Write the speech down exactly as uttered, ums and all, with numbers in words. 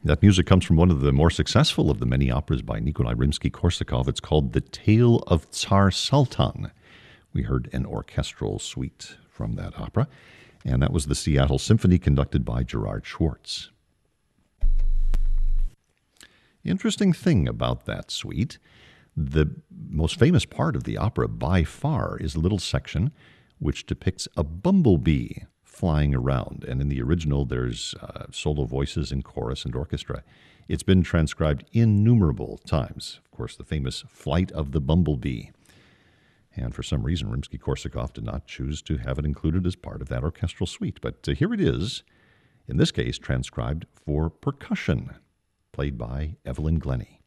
That music comes from one of the more successful of the many operas by Nikolai Rimsky-Korsakov. It's called The Tale of Tsar Sultan. We heard an orchestral suite from that opera, and that was the Seattle Symphony conducted by Gerard Schwartz. Interesting thing about that suite, the most famous part of the opera by far is a little section which depicts a bumblebee flying around. And in the original, there's uh, solo voices in chorus and orchestra. It's been transcribed innumerable times. Of course, the famous Flight of the Bumblebee. And for some reason, Rimsky-Korsakov did not choose to have it included as part of that orchestral suite. But uh, here it is, in this case, transcribed for percussion, played by Evelyn Glennie.